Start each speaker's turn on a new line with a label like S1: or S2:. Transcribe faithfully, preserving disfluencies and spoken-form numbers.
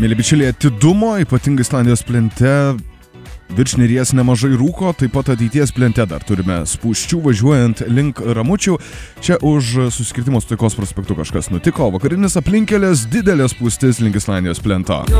S1: Mėly bičiuliai, atidumo, ypatingai Islandijos plente, virš Neries nemažai rūko, taip pat ateities plente dar turime spūsčių važiuojant link Ramučių. Čia už Susikirtimo su Taikos prospektu kažkas nutiko, vakarinis aplinkelės didelės spūstis link Islandijos plento.